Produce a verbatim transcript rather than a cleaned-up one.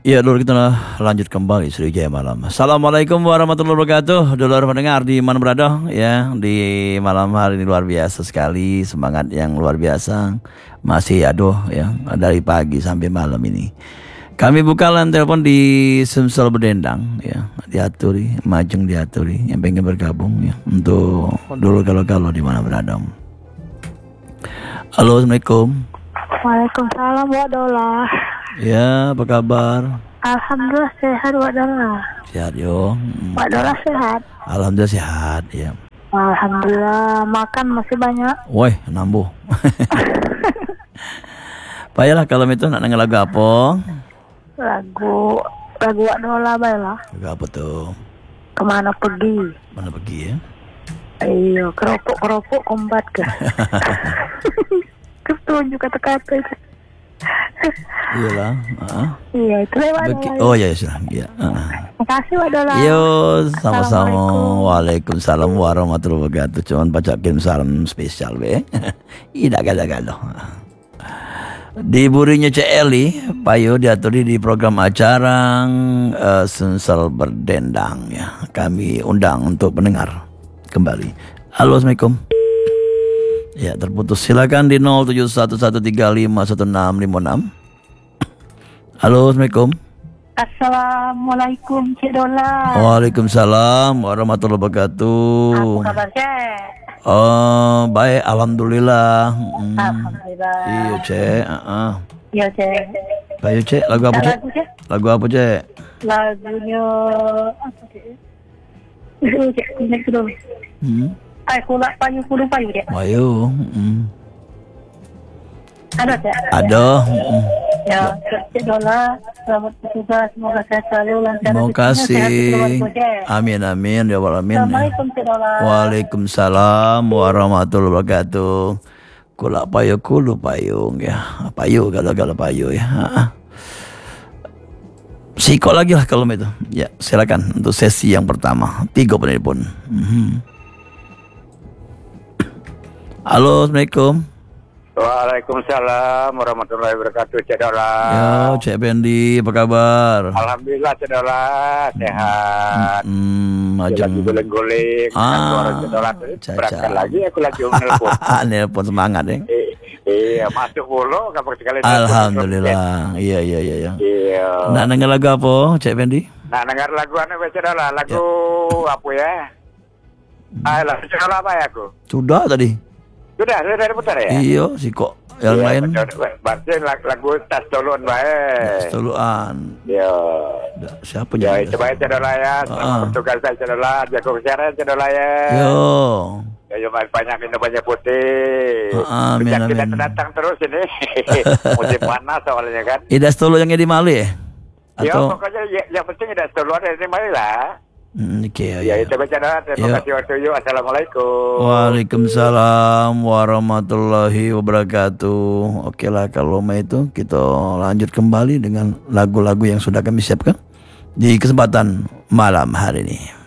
Ya, dulu kita lanjut kembali Sriwijaya Malam. Assalamualaikum warahmatullahi wabarakatuh. Dulur pendengar di mana berada ya, di malam hari ini luar biasa sekali, semangat yang luar biasa. Masih aduh ya, dari pagi sampai malam ini. Kami buka line telepon di Sumsel Berdendang ya, diaturi, Majeng diaturi yang pengen bergabung ya, untuk dulu kalau-kalau di mana berada. Halo, Assalamualaikum. Waalaikumsalam warahmatullahi. Ya, apa kabar? Alhamdulillah sehat warahmatullahi. Sehat yo. Warahmatullahi sehat. Alhamdulillah sehat ya. Alhamdulillah, makan masih banyak. Woi, nambuh. Payahlah kalau itu nak denger lagu apa? Lagu lagu warahmatullahi baiklah. Lagu apa tuh? Kemana pergi? Mana pergi ya? Iya, keropok-keropok kombat ke. Ketunjuk kata-kata itu. Iyalah. Uh-huh. Iya, itu lewat. Bagi- oh ya sudah. Ya. Uh-huh. Makasih warahmatullahi. Yo, sama-sama. Assalamualaikum. Waalaikumsalam warahmatullahi wabarakatuh. Cuman baca kirim salam spesial be. Tidak galau-galau. Di burinya Cek Eli, Payo diaturi di program acara uh, Sumsel Berdendang ya. Kami undang untuk pendengar kembali. Halo, Assalamualaikum. Ya, terputus. Silakan di nol tujuh satu satu tiga lima satu enam lima enam. Halo, Assalamualaikum. Assalamualaikum Cik Dola. Waalaikumsalam warahmatullahi wabarakatuh. Apa kabar Cik? Oh, baik, alhamdulillah. Hmm. Alhamdulillah. Iya, Cek. Uh-uh. Iya Cik. Bayu, Cek. Lagu apa, Cek? Lagu Cik? Lagu apa, Cek? Lagunya apa Cik? Aduh Cik, ini dulu. Hmm. Ay, kulak payu, kudu payu Cik. Bayu. Hmm. Ada Cik? Ada. Hmm. Ya, Cik Dola, selamat bertugas, semoga sehat selalu, lancar. Terima rezekinya, sehat kasih. keluarga, Cik. Amin, amin. Ya Allah, amin. Assalamualaikum Cik Dola. Waalaikumsalam warahmatullahi wabarakatuh. Kulak payu, kulu payung ya. Payu, galau-galau payu ya. Ha-ha. Sikok lagi lah kalau itu. Ya, silakan untuk sesi yang pertama. Tiga penelpon. Mm-hmm. Halo, Assalamualaikum. Waalaikumsalam warahmatullahi wabarakatuh, Cik Dola. Ya, Cik Bendi, apa kabar? Alhamdulillah, Cik Dola, sehat. Hmm, Dia macam lagi guling-guling. Ah, Suara Cik Dola caca. berangkat lagi, aku lagi menelpon. Nelpon semangat ya. Eh, Iya, masuk dulu, kapan sekali. Alhamdulillah. Iya, iya, iya, iya. Iya. Nak dengar lagu apa, Cik Bendi? Nah, dengar lagu anu, Cik Dola, lagu apa ya? Ah, lagu Cik Dola apa ya aku? Sudah tadi. Sudah, sudah diputar ya? Iya, si kok yang Iya, lain betul. Berarti lagu, lagu Tas Tolon baik. toluan. Iya. Siapa Ya, nyanyi? itu baik Cik Dola ya. Selamat Ah. bertugas saya Cik Dola. Jaga kesehatan Cik Dola ya. Yo. Ya, ya banyak minum banyak putih. Ah, amin, Penyakit amin. datang terus ini. Musim panas soalnya kan. Idas tolu yang di Mali ya? Ya, Atau pokoknya ya, yang penting ada seluar dari mana lah. hmm, oke ya. Ya, itu baca dah. Terima Ya. kasih waktu you. Assalamualaikum. Waalaikumsalam warahmatullahi wabarakatuh. Oke lah kalau mau itu kita lanjut kembali dengan lagu-lagu yang sudah kami siapkan di kesempatan malam hari ini.